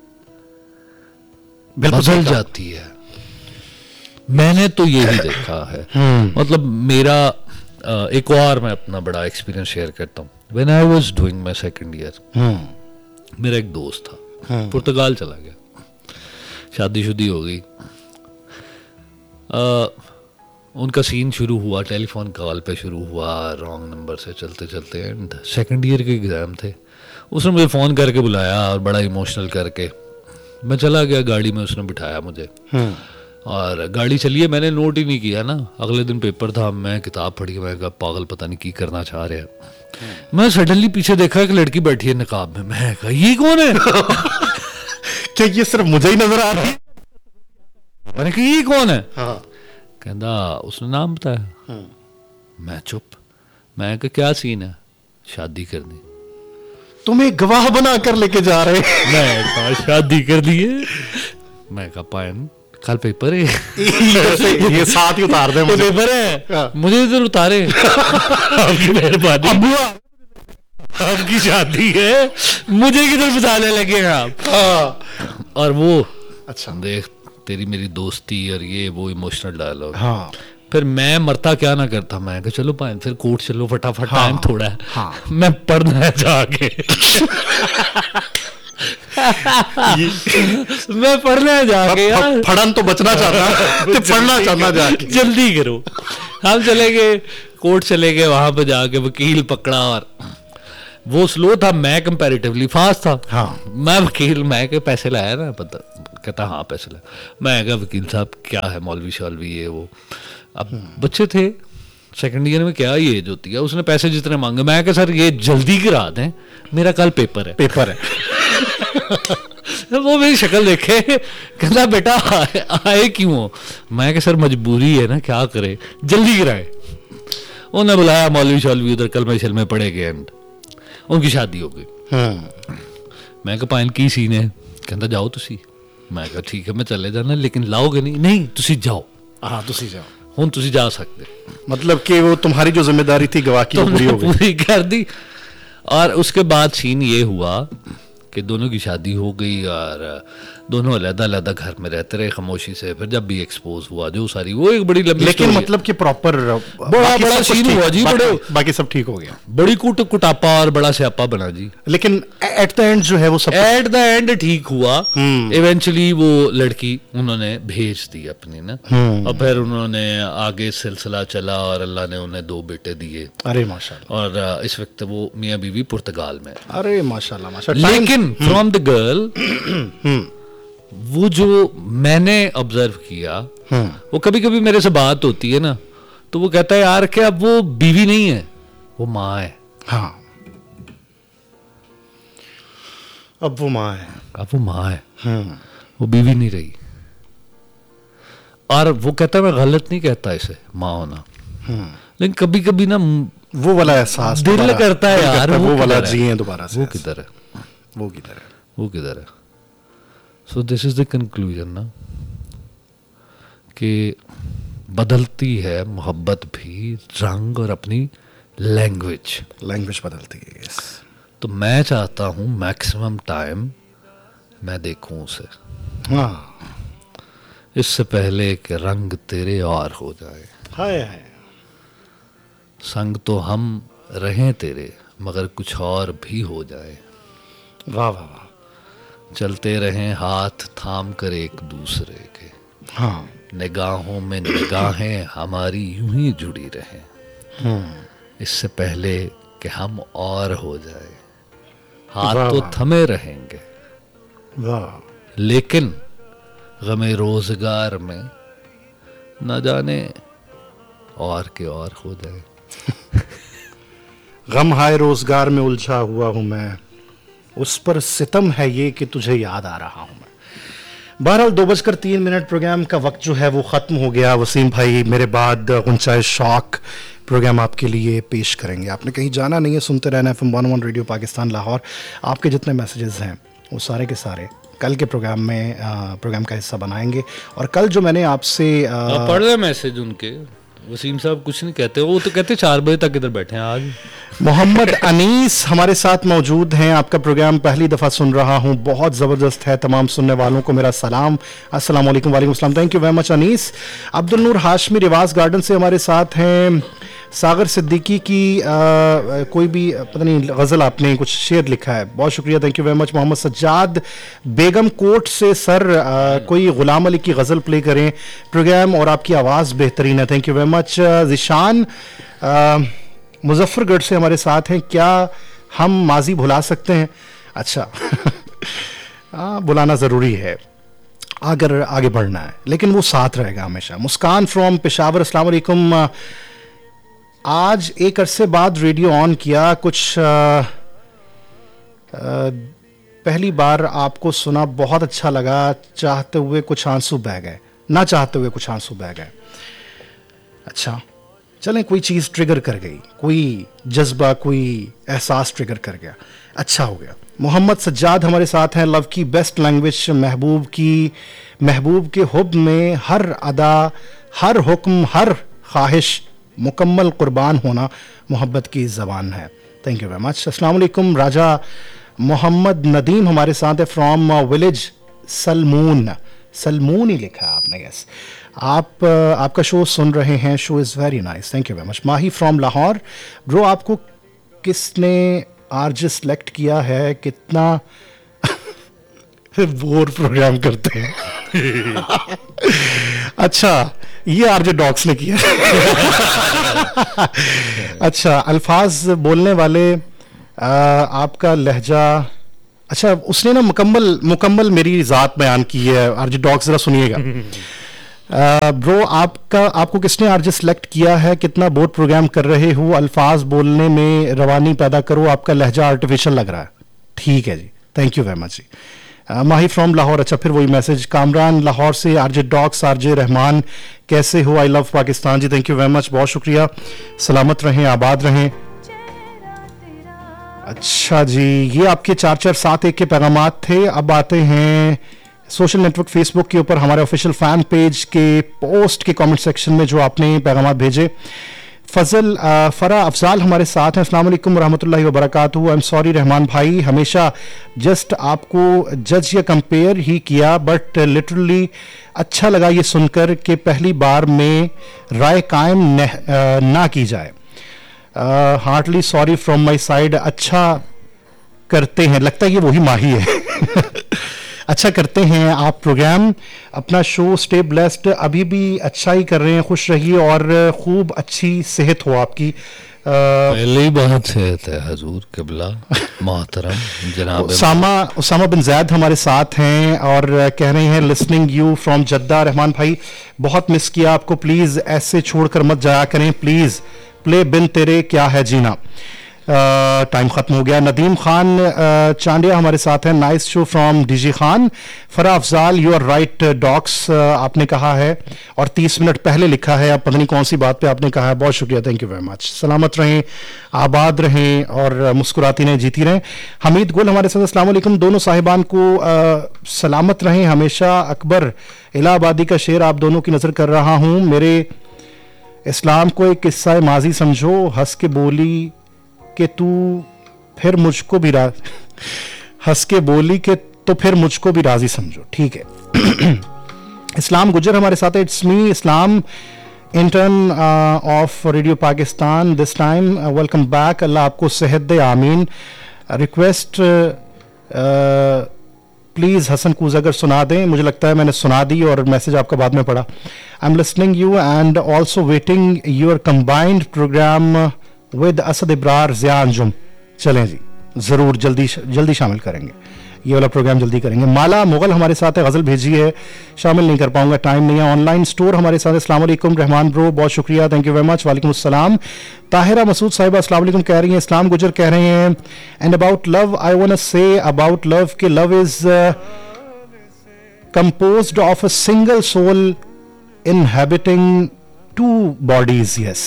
बदल जाती है। मैंने तो यही देखा है। मतलब मेरा एक और मैं अपना बड़ा एक्सपीरियंस शेयर करता हूँ। When I was doing my second year, मेरा एक दोस्त था, पुर्तगाल चला गया, शादी हो गई। उनका सीन शुरू हुआ, टेलीफोन कॉल पे शुरू हुआ, रॉन्ग नंबर से चलते चलते एंड सेकंड ईयर के एग्ज़ाम थे। उसने मुझे फ़ोन करके बुलाया और बड़ा इमोशनल करके मैं चला गया गाड़ी में, उसने बिठाया मुझे और गाड़ी चलिए, मैंने नोट ही नहीं किया ना, अगले दिन पेपर था, मैं किताब पढ़ी, मैं कहा पागल पता नहीं की करना चाह रहे हैं। मैं सडनली पीछे देखा एक लड़की बैठी है निकाब में, मैं कहा ये कौन है? क्या ये सिर्फ मुझे ही नजर आ रही है? मैंने कहा ये कौन है? हाँ। कहता उसने नाम बताया। मैं चुप, मैं कहा क्या सीन है? शादी करनी। तुम्हें गवाह बना कर लेके जा रहे हैं? मैं कहा शादी कर दी है। मैं कहा पायन कल पेपर है। ये साथ ही उतार दे मुझे। पेपर है, मुझे इधर उतारे। आपकी मेहरबानी, आपकी शादी है, मुझे किधर बताने लगे आप? और वो अच्छा देख तेरी मेरी दोस्ती और ये वो इमोशनल डायलॉग। हाँ। फिर मैं मरता क्या ना करता, मैं कहा चलो पायन फिर कोर्ट चलो फटाफट, टाइम थोड़ा है। हाँ। मैं पढ़ना है जाके। मैं पढ़ने जाके यार फड़न तो बचना चाहता तो पढ़ना चाहता जाके। जल्दी करो। हम चले गए कोर्ट, चले गए, वहां पे जाके वकील पकड़ा, और वो स्लो था, मैं कंपैरेटिवली फास्ट था। हाँ। मैं वकील, मैं के पैसे लाया ना, पता, कहता हाँ पैसे लाया। मैं कहा वकील साहब क्या है, मौलवी शौलवी ये वो। अब बच्चे थे सेकंड ईयर में, क्या ये एज होती है। उसने पैसे जितने मांगे, मैं कहा सर ये जल्दी करा दें, मेरा कल पेपर है। वो मेरी शक्ल देखे, कहता बेटा आए क्यों हो। मैं कहा सर मजबूरी है ना, क्या करे, जल्दी कराए। उन्होंने बुलाया मौलवी शौलवी, उधर कलमे शलमे पड़े गए, एंड उनकी शादी हो गई। मैं कहा पाइन की सीन है, कहता जाओ तुसी। मैं कहा ठीक है मैं चले जाना, लेकिन लाओगे नहीं। नहीं तुसी जाओ। हाँ तुसी जाओ, हुन तुसी जा सकते। मतलब कि वो तुम्हारी जो जिम्मेदारी थी गवाह की, पूरी कर दी। और उसके बाद सीन ये हुआ कि दोनों की शादी हो गई, और दोनों अलग-अलग घर में रहते रहे खामोशी से। फिर जब भी एक्सपोज हुआ जो सारी, वो एक बड़ी लंबी, लेकिन मतलब कि प्रॉपर बड़ा सीन हुआ जी, बाकी सब ठीक हो गया, बड़ी कुटापा और बड़ा स्यापा बना जी। लेकिन एट द एंड जो है वो सब एट द एंड ठीक हुआ। इवेंचुअली वो लड़की उन्होंने भेज दी अपनी ना, और फिर उन्होंने आगे सिलसिला चला, और अल्लाह ने उन्हें 2 बेटे दिए। अरे माशाल्लाह। और इस वक्त वो मियाँ बीवी पुर्तगाल में। अरे माशाल्लाह माशाल्लाह। लेकिन फ्रॉम द गर्ल, वो जो मैंने ऑब्जर्व किया, वो कभी कभी मेरे से बात होती है ना, तो वो कहता है यार कि अब वो बीवी नहीं है, वो माँ है। हाँ, अब वो माँ है, अब वो माँ है, वो बीवी नहीं रही। और वो कहता है मैं गलत नहीं कहता इसे माँ होना, लेकिन कभी कभी ना वो वाला एहसास दिल करता है यार, वो वाला जिए दोबारा से। वो किधर है, वो किधर है, वो किधर है। So this is the conclusion ना, कि बदलती है मोहब्बत भी, रंग और अपनी लैंग्वेज बदलती है। yes. तो मैं चाहता हूं मैक्सिमम टाइम मैं देखूं उसे, हाँ, इससे पहले कि रंग तेरे और हो जाए। हाय हाय, संग तो हम रहें तेरे, मगर कुछ और भी हो जाए। वाह वाह वाह। चलते रहें हाथ थाम कर एक दूसरे के, हाँ, निगाहों में निगाहें हमारी यूं ही जुड़ी रहें, इससे पहले कि हम और हो जाए। हाथ तो थमे रहेंगे, लेकिन गमे रोजगार में न जाने और के और हो जाए। गम हाय रोजगार में उलझा हुआ हूं मैं, उस पर सितम है ये कि तुझे याद आ रहा हूं मैं। बहरहाल 2:03 प्रोग्राम का वक्त जो है वो ख़त्म हो गया। वसीम भाई मेरे बाद गुंचाए शौक प्रोग्राम आपके लिए पेश करेंगे। आपने कहीं जाना नहीं है, सुनते रहना FM 101 रेडियो पाकिस्तान लाहौर। आपके जितने मैसेजेस हैं वो सारे के सारे कल के प्रोग्राम में प्रोग्राम का हिस्सा बनाएंगे। और कल जो मैंने आपसे पढ़ रहे मैसेज उनके, वसीम साहब कुछ नहीं कहते, वो तो कहते 4 बजे तक इधर बैठे हैं आज। मोहम्मद अनीस हमारे साथ मौजूद हैं। आपका प्रोग्राम पहली दफ़ा सुन रहा हूं, बहुत ज़बरदस्त है। तमाम सुनने वालों को मेरा सलाम, अस्सलाम वालेकुम। वालेकुम अस्सलाम, thank you very much Anees. Abdul नूर हाशमी रिवाज गार्डन से हमारे साथ हैं। सागर सिद्दीकी की कोई भी पता नहीं गज़ल आपने कुछ शेर लिखा है, बहुत शुक्रिया, thank you very much. Mohammad Sajjad Begum coat से, सर कोई गुलाम अली की गज़ल प्ले करें, प्रोग्राम और आपकी आवाज़ बेहतरीन है, thank you very much. Zeeshan Muzaffargarh से हमारे साथ हैं। क्या हम माजी भुला सकते हैं? अच्छा बुलाना ज़रूरी है अगर आगे बढ़ना है, लेकिन वो साथ रहेगा हमेशा। मुस्कान फ्रॉम पेशावर, अस्सलाम वालेकुम। आज एक अरसे बाद रेडियो ऑन किया, कुछ पहली बार आपको सुना, बहुत अच्छा लगा। चाहते हुए कुछ आंसू बह गए, ना चाहते हुए कुछ आंसू बह गए। अच्छा चलें, कोई चीज़ ट्रिगर कर गई, कोई जज्बा, कोई एहसास ट्रिगर कर गया, अच्छा हो गया। मोहम्मद सज्जाद हमारे साथ हैं। लव की बेस्ट लैंग्वेज महबूब की, महबूब के हुब में हर अदा, हर हुक्म, हर ख्वाहिश मुकम्मल कुर्बान होना मोहब्बत की ज़बान है, थैंक यू वेरी मच। अस्सलाम वालेकुम। राजा मोहम्मद नदीम हमारे साथ है फ्रॉम विलेज सलमून, सलमून ही लिखा है आपने, यस। आप आपका शो सुन रहे हैं, show is very nice, thank you very much. Mahi from Lahore, bro आपको किसने आरजे सेलेक्ट किया है, कितना बोर प्रोग्राम करते हैं। अच्छा, ये आरजे डॉक्स ने किया। अच्छा, अल्फाज बोलने वाले, आपका लहजा, अच्छा उसने ना मुकम्मल मेरी ज़ात बयान की है। आरजे डॉक्स जरा सुनिएगा। ब्रो, आपको किसने आरजे सेलेक्ट किया है? कितना बोर्ड प्रोग्राम कर रहे हो? अल्फाज बोलने में रवानी पैदा करो, आपका लहजा आर्टिफिशियल लग रहा है। ठीक है जी, thank you very much ji. Mahi from Lahore, अच्छा फिर वही मैसेज। कामरान लाहौर से, आरजे डॉक्स, आरजे रहमान कैसे हो? I love Pakistan ji, thank you very much, बहुत शुक्रिया। सलामत रहें, आबाद रहें। अच्छा जी, ये आपके 4471 के पैगामात थे। अब आते हैं सोशल नेटवर्क फेसबुक के ऊपर हमारे ऑफिशियल फैन पेज के पोस्ट के कमेंट सेक्शन में जो आपने पैगामात भेजे। फरा अफजाल हमारे साथ हैं। अस्सलाम वालेकुम रहमतुल्लाहि व बरकातहू। आई एम सॉरी रहमान भाई, हमेशा जस्ट आपको जज या कंपेयर ही किया, बट लिटरली अच्छा लगा ये सुनकर कि पहली बार में राय कायम ना की जाए। Hartley sorry from my side. अच्छा करते हैं, लगता है ये वही माही है। अच्छा करते हैं आप प्रोग्राम, अपना शो, स्टे ब्लेस्ड। अभी भी अच्छा ही कर रहे हैं, खुश रहिए और खूब अच्छी सेहत हो आपकी। पहले ही बहुत सेहत है हजूर किबला मोहतरम जनाब। उसामा बिन जैद हमारे साथ हैं और कह रहे हैं listening you from Jeddah. Rahman भाई बहुत मिस किया आपको, प्लीज़ ऐसे छोड़कर मत जाया करें, प्लीज़ प्ले बिन तेरे क्या है जीना। टाइम ख़त्म हो गया। नदीम खान चांडिया हमारे साथ हैं। Nice show from DG Khan. फरा Afzal, you are right docs, आपने कहा है और 30 मिनट पहले लिखा है, अब पता नहीं कौन सी बात पे आपने कहा है। बहुत शुक्रिया, थैंक यू वेरी मच। सलामत रहें, आबाद रहें और मुस्कुराती रहें, जीती रहें। हमीद गुल हमारे साथ, अस्सलाम वालेकुम। दोनों साहिबान को सलामत रहें हमेशा। अकबर इलाहाबादी का शेर आप दोनों की नज़र कर रहा हूँ। मेरे इस्लाम को एक किस्सा माजी समझो, हंस के बोली कि तू फिर मुझको भी हंस के बोली कि तो फिर मुझको भी राजी समझो। ठीक है। इस्लाम गुजर हमारे साथ है। It's me Islam, intern of radio Pakistan this time. Welcome back, अल्लाह आपको सेहत दे, आमीन। रिक्वेस्ट प्लीज़ हसन कूज अगर सुना दें, मुझे लगता है मैंने सुना दी और मैसेज आपका बाद में पढ़ा। I am listening you and also waiting your combined programme with Asad Ibrar Zia Anjum. चलें जी, ज़रूर जल्दी शामिल करेंगे, ये वाला प्रोग्राम जल्दी करेंगे। माला मुगल हमारे साथ है, गज़ल भेजी है, शामिल नहीं कर पाऊंगा, टाइम नहीं है। ऑनलाइन स्टोर हमारे साथ है। अस्सलाम वालेकुम रहमान ब्रो, बहुत शुक्रिया, थैंक यू वेरी मच। वालेकुम अस्सलाम। ताहिरा मसूद साहिबा अस्सलाम वालेकुम कह रही हैं। इस्लाम गुजर कह रहे हैं and about love I want to say about love कि love is composed of a single soul inhabiting two bodies. Yes,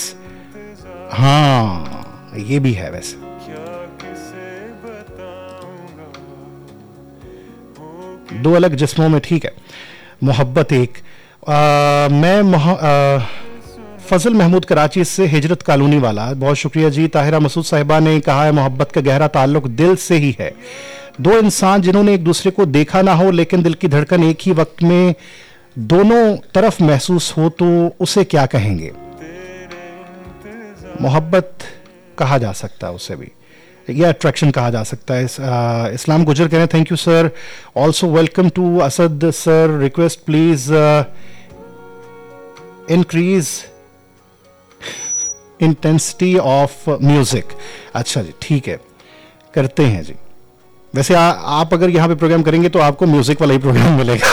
हाँ ये भी है वैसे। दो अलग जिस्मों में, ठीक है। मोहब्बत एक। मैं फजल महमूद कराची से, हिजरत कॉलोनी वाला, बहुत शुक्रिया जी। ताहिरा मसूद साहिबा ने कहा है मोहब्बत का गहरा ताल्लुक दिल से ही है। दो इंसान जिन्होंने एक दूसरे को देखा ना हो लेकिन दिल की धड़कन एक ही वक्त में दोनों तरफ महसूस हो तो उसे क्या कहेंगे? मोहब्बत कहा जा सकता है उसे भी, या अट्रैक्शन कहा जा सकता है। इस्लाम गुजर कह रहे हैं thank you sir, also welcome to Asad sir. Request please increase intensity of music. अच्छा जी, ठीक है, करते हैं जी। वैसे आप अगर यहाँ पे प्रोग्राम करेंगे तो आपको म्यूजिक वाला ही प्रोग्राम मिलेगा।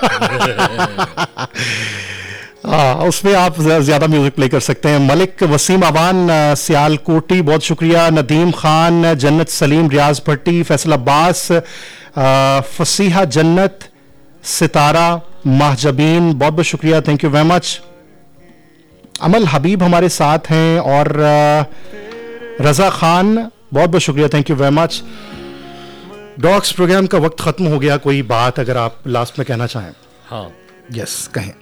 उसमें आप ज़्यादा म्यूजिक प्ले कर सकते हैं। मलिक वसीम आवान सियालकोटी, बहुत शुक्रिया। नदीम खान, जन्नत सलीम, रियाज भट्टी, फैसल अब्बास, फसीहा जन्नत, सितारा, महजबीन, बहुत बहुत शुक्रिया, थैंक यू वेरी मच। अमल हबीब हमारे साथ हैं और रज़ा खान, बहुत बहुत शुक्रिया, thank you very much. Docs programme का वक्त ख़त्म हो गया, कोई बात अगर आप लास्ट में कहना चाहें? हाँ, यस कहें।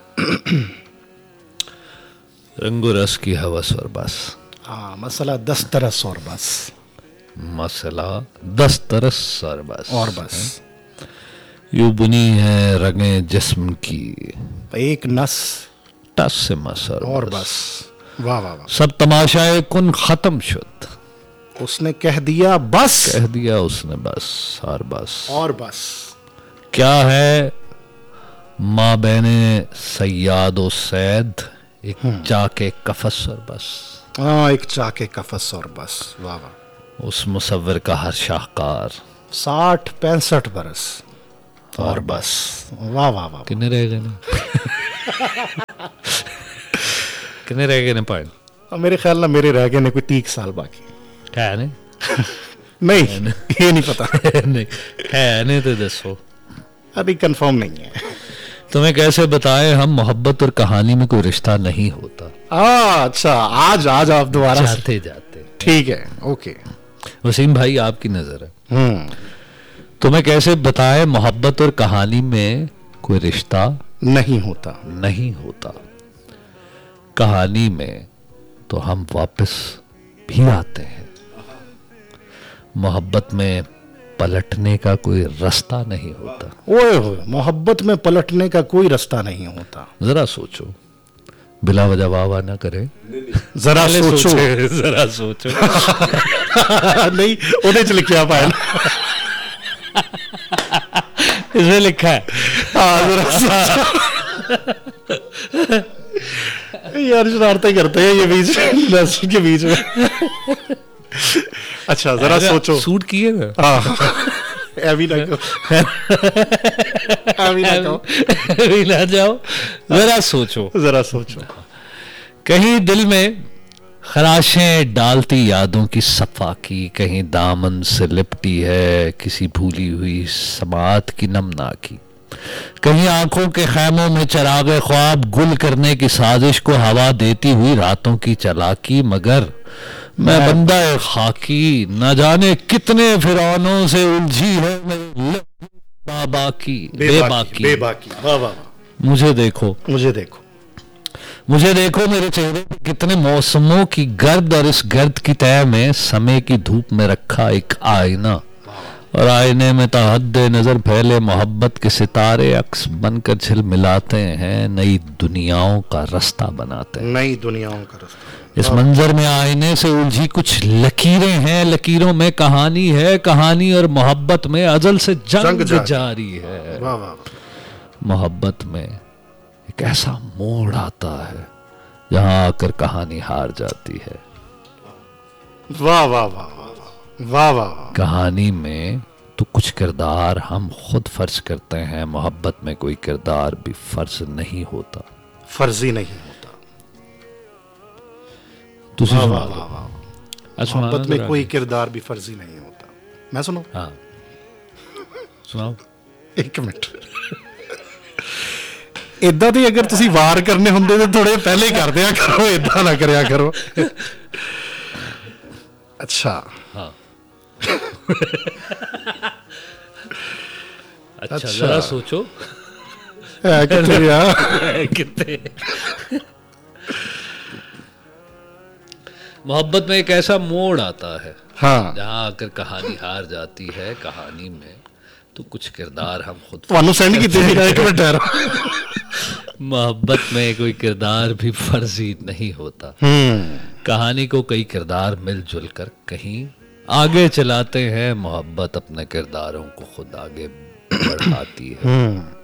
रंगो रस की हवस और बस। हाँ, मसला 10 तरस और बस। मसला 10 तरस और बस। यूं बुनी है रंगे जिस्म की, एक नस टस से मस और बस। वाह वाह वाह। सब तमाशाए कुन खत्म शुद, उसने कह दिया बस, कह दिया उसने बस और बस। और बस। क्या है माँ बहने सयाद व सैद, एक चाके कफस और बस। हाँ, एक चाके कफस और बस। वाह वाह। उस मुसव्विर का हर शाहकार 60-65 बरस और बस। वाह वाह वाह। कितने रह गए ने? कितने रह गए ने पॉइंट? मेरे ख्याल ना मेरे रह गए ने कोई 30 साल बाकी। है ने? नहीं, ये नहीं पता। नहीं है ने तो दसो। अभी कंफर्म नहीं है। तुम्हें कैसे बताएं हम मोहब्बत और कहानी में कोई रिश्ता नहीं होता। अच्छा, आज आप दोबारा जाते जाते। ठीक है, ओके। वसीम भाई आपकी नजर है। तुम्हें कैसे बताएं मोहब्बत और कहानी में कोई रिश्ता नहीं होता। नहीं होता। कहानी में तो हम वापस भी आते हैं। मोहब्बत में पलटने का कोई रास्ता नहीं होता। ओए होए, मोहब्बत में पलटने का कोई रास्ता नहीं होता। जरा सोचो, बिला वजह वाह वाह ना करे। जरा सोचो। जरा सोचो। नहीं, उन्हें च लिखा पाया इसमें लिखा है। यार शरारतें करते हैं ये बीच नर्सिंग के बीच में। अच्छा, जरा सोचो। सूट किए ना? अभी ना कहो। अभी ना कहो। अभी ना जाओ। जरा सोचो। जरा सोचो। कहीं दिल में खराशें डालती यादों की सफा की, कहीं दामन से लिपटी है किसी भूली हुई समात की नमना की, कहीं आंखों के खैमों में चरागे ख्वाब गुल करने की साजिश को हवा देती हुई रातों की चालाकी। मगर मैं बंदा खाकी, न जाने कितने फिरौनों से उलझी है मेरे बेबाकी। वाह वाह। मुझे देखो, मुझे देखो, मुझे देखो मेरे चेहरे पे कितने मौसमों की गर्द, और इस गर्द की तह में समय की धूप में रखा एक आईना, और आईने में तहद नजर फैले मोहब्बत के सितारे अक्स बनकर झिलमिलाते हैं, नई दुनियाओं का रास्ता बनाते हैं। नई दुनियाओं का रास्ता। इस मंजर में आईने से उलझी कुछ लकीरें हैं, लकीरों में कहानी है, कहानी और मोहब्बत में अजल से जंग जारी है। वाह वाह। मोहब्बत में एक ऐसा मोड़ आता है जहां आकर कहानी हार जाती है। वाह वाह वाह वाह वाह। कहानी में तो कुछ किरदार हम खुद फर्ज करते हैं, मोहब्बत में कोई किरदार भी फर्ज नहीं होता। फर्जी नहीं होता। वाह वाह वाह। मोहब्बत में कोई किरदार भी फर्जी नहीं होता। मैं सुनो? हाँ सुनाओ। एक मिनट। इदा तो अगर तुसी वार करने होंगे तो थोड़े पहले कर दिया करो, इदा ना करया करो। अच्छा। हाँ। अच्छा, जरा सोचो। कितने मोहब्बत में एक ऐसा मोड़ आता है, हाँ, जहां आकर कहानी हार जाती है। कहानी में तो कुछ किरदार हम खुद सेंड की एक मिनट ठहरो। मोहब्बत में कोई किरदार भी फर्जी नहीं होता। कहानी को कई किरदार मिलजुल कर कहीं आगे चलाते हैं। मोहब्बत अपने किरदारों को खुद आगे बढ़ाती है।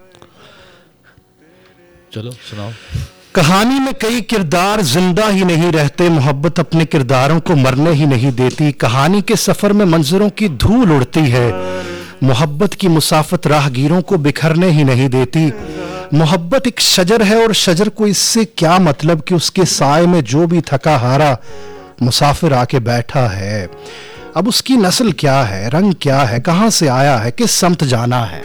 चलो सुनाओ। कहानी में कई किरदार जिंदा ही नहीं रहते, मोहब्बत अपने किरदारों को मरने ही नहीं देती। कहानी के सफर में मंजरों की धूल उड़ती है, मोहब्बत की मुसाफत राहगीरों को बिखरने ही नहीं देती। मोहब्बत एक शजर है और शजर को इससे क्या मतलब कि उसके साए में जो भी थका हारा मुसाफिर आके बैठा है। अब उसकी नस्ल क्या है, रंग क्या है, कहां से आया है, किस समत जाना है।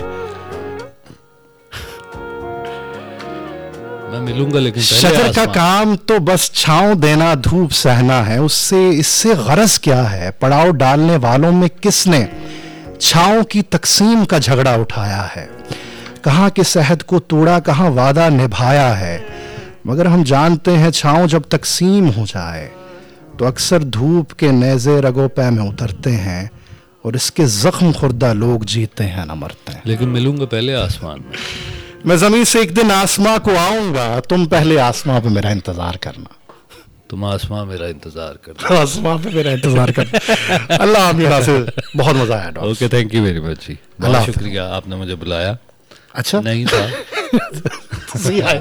मैं मिलूंगा, लेकिन शजर का काम तो बस छांव देना, धूप सहना है। उससे इससे गरज क्या है। पड़ाव डालने वालों में किसने छांव की तकसीम का झगड़ा उठाया है। कहां के शहद को तोड़ा, कहां वादा निभाया है। मगर हम जानते हैं छांव जब तकसीम हो जाए तो अक्सर धूप के नेज़े रगो पै में उतरते हैं, और इसके जख्म खुर्दा लोग जीते हैं ना मरते हैं। लेकिन मिलूंगा पहले आसमान में। मैं जमीन से एक दिन आसमां को आऊंगा, तुम पहले आसमां पे मेरा इंतजार करना। तुम आसमां मेरा इंतजार करना। आसमां पे मेरा इंतजार करना। अल्लाह से बहुत मजा आया। Okay, thank you very much जी, बहुत शुक्रिया आपने मुझे बुलाया। अच्छा नहीं था। सही है।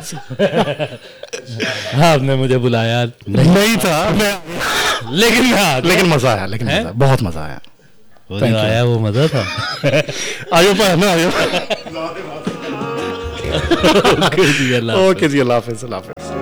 आपने मुझे बुलाया नहीं था मैं, लेकिन मैं आ गया। लेकिन मजा आया, लेकिन हैं? मजा, बहुत मजा आया। वो Thank जो you. आया वो मजा था। आयो पर ना आयो। ओके जी, अल्लाह ओके जी, अल्लाह हाफिज़, अल्लाह हाफिज़।